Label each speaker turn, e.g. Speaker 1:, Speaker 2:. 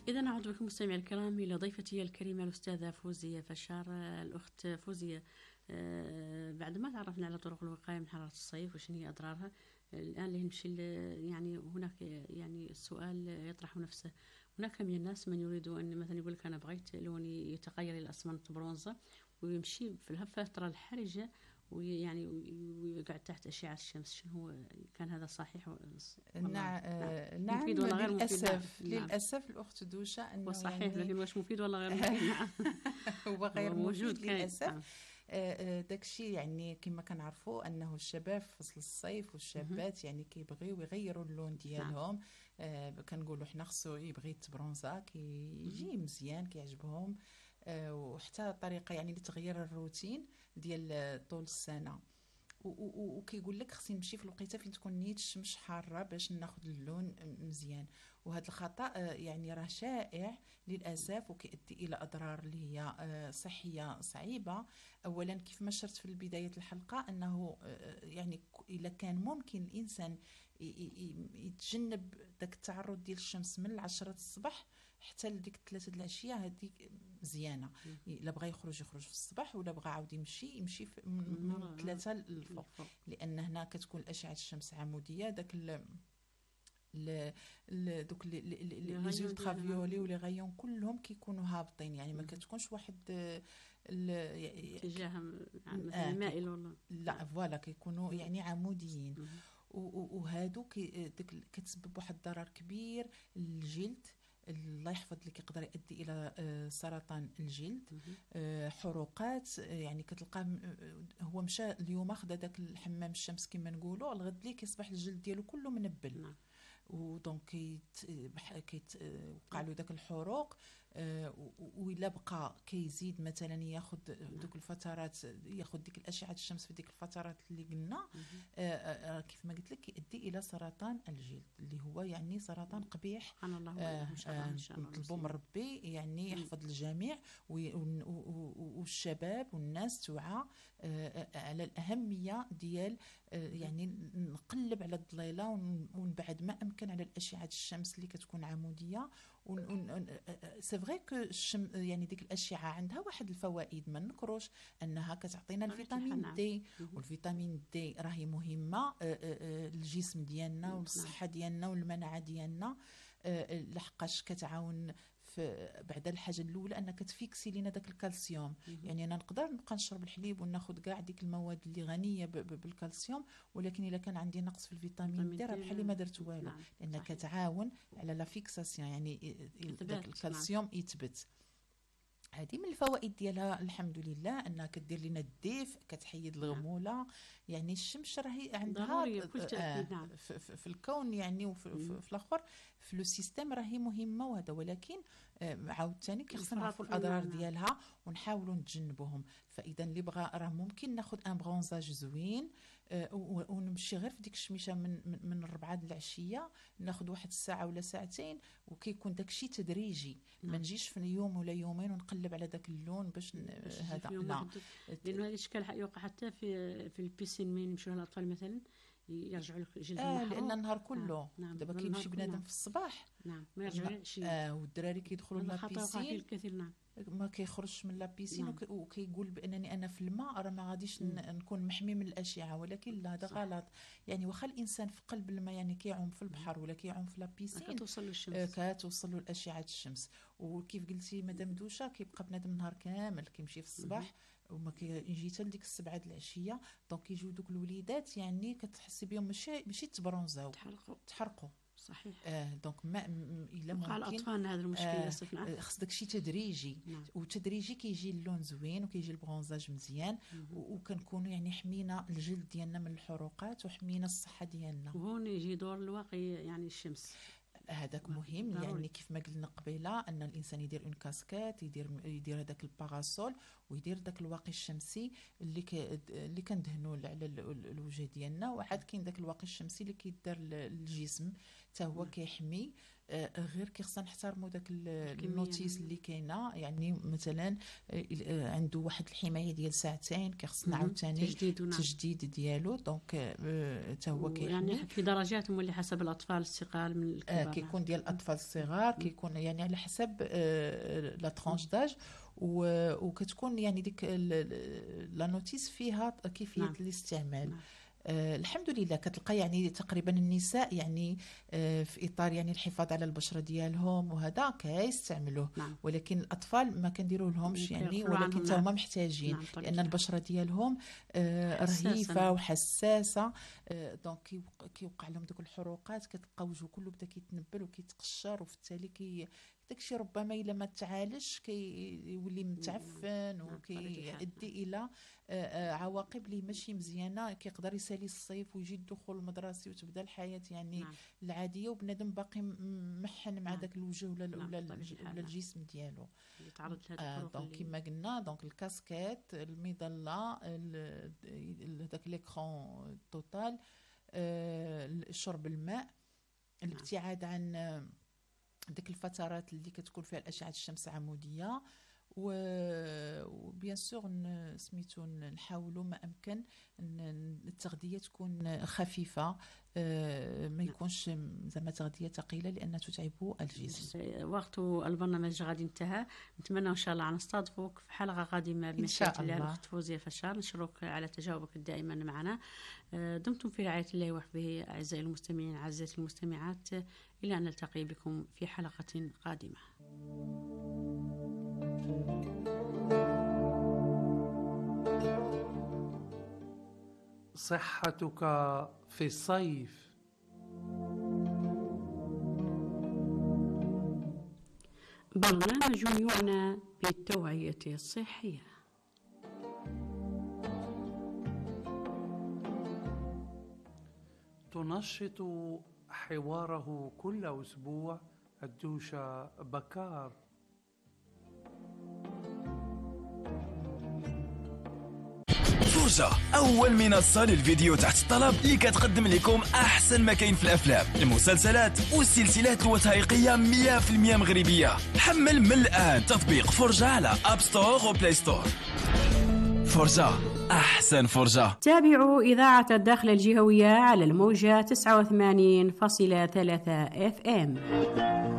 Speaker 1: إذا نعود بكم مستمعي الكرام إلى ضيفتي الكريمة الأستاذة فوزية فشار. الأخت فوزية، بعد ما تعرفنا على طرق الوقاية من حرارة الصيف وشنو هي أضرارها، الآن اللي نمشي يعني هناك يعني السؤال يطرح نفسه. هناك من الناس من يريد أن مثلا يقول لك أنا بغيت لوني يتغير إلى أسمنت برونزة، ويمشي في الفترة الحرجة ويعني ويقعد تحت أشعة الشمس. شنو هو، كان هذا صحيح؟
Speaker 2: نعم.
Speaker 1: مفيد ولا غير مفيد؟
Speaker 2: للأسف
Speaker 1: نعم.
Speaker 2: للأسف الأخت دوشة أنه
Speaker 1: وصحيح
Speaker 2: يعني
Speaker 1: لكن واش مفيد ولا غير مفيد؟ نعم.
Speaker 2: هو غير
Speaker 1: موجود
Speaker 2: مفيد للأسف.
Speaker 1: نعم.
Speaker 2: داكشي يعني كما كنعرفوا أنه الشباب في فصل الصيف والشابات يعني كيبغيو يغيروا اللون ديالهم. كنقولوا حنا خصو يبغي يتبرونزا كيجي مزيان كيعجبهم. وحتى طريقة يعني لتغيير الروتين ديال طول السنة. وكيقول لك خصني نمشي في الوقيته فين تكون نيت الشمس حاره باش ناخذ اللون مزيان. وهذا الخطا يعني راه شائع للاسف وكيؤدي الى اضرار اللي هي صحيه صعيبه. اولا كيف ما شرت في بدايه الحلقه انه يعني الا كان ممكن الانسان يتجنب داك التعرض ديال الشمس من 10 الصباح حتى لديك 3 العشيه، هذيك مزيانه. الا بغى يخرج في الصباح، ولا بغى عاود يمشي من 3 للفوق، لان هنا كتكون الاشعه الشمس عموديه. داك دوك لي زولترافيولي ولي غايون كلهم كيكونوا هابطين، يعني ما كتكونش واحد
Speaker 1: اتجاه مثلا مائل ولا
Speaker 2: لا فوالا كيكونوا يعني عموديين. وهادو كتسبب واحد الضرر كبير للجلد. الله يحفظ لك يقدر يؤدي الى سرطان الجلد، حروقات. يعني كتلقى هو مشى اليوم اخذ داك الحمام الشمس كما نقولوا، الغد ليه كيصبح الجلد ديالو كله منبل. ودونك كيوقع له داك الحروق. وإلا بقى كيزيد مثلا ياخذ دوك الفترات، ياخذ ديك الاشعه الشمس في ديك الفترات اللي قلنا، كيف ما قلت لك يؤدي الى سرطان الجلد اللي هو يعني سرطان قبيح.
Speaker 1: سبحان الله.
Speaker 2: نطلبوا من ربي يعني يحفظ الجميع والشباب والناس توعى على الاهميه ديال يعني نقلب على الظليله ونبعد ما امكن على الاشعه الشمس اللي كتكون عموديه. سي فري كو يعني ديك الاشعه عندها واحد الفوائد ما نكروش، انها كتعطينا الفيتامين دي، والفيتامين دي راهي مهمه للجسم ديالنا والصحه ديالنا والمناعه ديالنا. لحقاش كتعاون في بعد الحاجه الاولى انك تفيكسي لينا داك الكالسيوم. يعني انا نقدر نبقى نشرب الحليب وناخذ كاع ديك المواد اللي غنيه بالكالسيوم، ولكن الا كان عندي نقص في الفيتامين دي راه بحال ما درت والو، لان كتعاون على لا فيكساسيون يعني داك الكالسيوم يثبت. هذه من الفوائد ديالها الحمد لله انها كدير لنا الدفء، كتحيد الغموله. يعني الشمس راهي عندها في الكون يعني وفي الاخر في لو سيستيم راهي مهمه وهذا، ولكن عاوتاني كيخصنا نعرفوا الاضرار ديالها ونحاولوا نتجنبوهم. فاذا اللي بغى راه ممكن ناخذ ان برونزاج زوين ونمشي غير في ديك الشميشه من 4 العشيه، ناخذ واحد الساعه ولا ساعتين، وكيكون داكشي تدريجي. ما نجيش في يوم ولا يومين ونقلب على داك اللون باش هذا لا،
Speaker 1: لانه هذا الاشكال يوقع حتى في البيسين من يمشوا الاطفال مثلا يرجعوا لك جلد محروق.
Speaker 2: لان النهار كله دابا كيمشي بنادم في الصباح
Speaker 1: ما يرجعش.
Speaker 2: والدراري كيدخلوا لابيسين
Speaker 1: الكثير
Speaker 2: ما كيخرجش من لابيسين وكيقول بانني انا في الماء راه ما غاديش نكون محمي من الاشعه، ولكن لا هذا غلط. يعني واخا الانسان في قلب الماء يعني كيعوم في البحر ولا كيعوم في لابيسين كتوصل له الاشعه الشمس. وكيف قلتي مدام دوشه كيبقى بنادم النهار كامل كيمشي في الصباح وما كيجي حتى لديك 7 العشيه، دونك كيجيو دوك الوليدات يعني كتحسي بهم ماشي تبرونزاو، تحرقوا.
Speaker 1: صحيح.
Speaker 2: دونك ما الا ممكن
Speaker 1: على الاطفال هذا المشكل
Speaker 2: خص داكشي تدريجي. وتدريجي كيجي اللون زوين وكيجي البرونزاج مزيان، وكنكونوا يعني حمينا الجلد ديالنا من الحروقات وحمينا الصحه ديالنا.
Speaker 1: وهون يجي دور الواقي يعني الشمس
Speaker 2: هذاك مهم. يعني كيف ما قلنا قبيله ان الانسان يدير اون كاسكيت، يدير هذاك الباراسول، ويدير داك الواقي الشمسي اللي كندهنوا على الوجه ديالنا. وعاد كاين داك الواقي الشمسي اللي كيدار للجسم حتى هو كيحمي. غير كيخصنا نحترموا داك النوتيس اللي كاينه. يعني مثلا عنده واحد الحمايه ديال ساعتين، كيخصنا عاوتاني تجديد ديالو. دونك حتى هو كيحمي.
Speaker 1: يعني في درجات مولي حسب الاطفال الصغار من الكبار.
Speaker 2: كيكون ديال الاطفال الصغار، كيكون يعني على حسب لا ترونش داج. وكتكون يعني ديك لا نوتيس فيها كيفيه الاستعمال. الحمد لله كتلقى يعني تقريبا النساء يعني في اطار يعني الحفاظ على البشره ديالهم وهذا كيستعملوه. ولكن الاطفال ما كنديروا لهمش يعني، ولكن حتى هما محتاجين لان البشره ديالهم رهيفه وحساسه. دونك كيوقع لهم دوك الحروقات، كتلقى وجهه كله بدا كيتنبل وكيتقشر، وفي التالي داكشي ربما الا ما تعالجش كيولي متعفن وكيؤدي الى عواقب اللي ماشي مزيانه. كيقدر يسالي الصيف ويجي الدخول المدرسي وتبدا الحياه يعني العاديه، وبنادم باقي محن مع داك الوجه ولا الجسم ديالو
Speaker 1: يتعرض لهذا الفروق.
Speaker 2: دونك كما قلنا دونك الكاسكيت، المظله، داك ليكرون توتال، شرب الماء، الابتعاد عن ديك الفترات اللي كتكون فيها الاشعه الشمس عموديه، وبيان سور سميتو نحاولوا ما امكن التغذيه تكون خفيفه، ما يكونش زعما تغذيه ثقيله لان تتعب الجسم.
Speaker 1: وقت البرنامج غادي انتهى. نتمنى ان شاء الله نستضيفوك في حلقه قادمه بمشيئه الله. الاخت فوزيه فشار، نشكرك على تجاوبك دائما معنا. دمتم في رعايه الله وحفظه. اعزائي المستمعين، اعزائي المستمعات، الى ان نلتقي بكم في حلقه قادمه.
Speaker 3: صحتك في الصيف.
Speaker 1: برنامج يعنى بالتوعية الصحية.
Speaker 3: تنشط حواره كل أسبوع الدوشة بكار.
Speaker 4: فرجة، أول منصة للفيديو تحت الطلب اللي كتقدم لكم أحسن ما كاين في الأفلام، المسلسلات والسلسلات الوثائقية 100% مغربية. حمل من الآن تطبيق فرجة على أب ستور وبلاي ستور. فرجة، أحسن فرجة.
Speaker 1: تابعوا إذاعة الداخل الجهوية على الموجة 89.3 FM.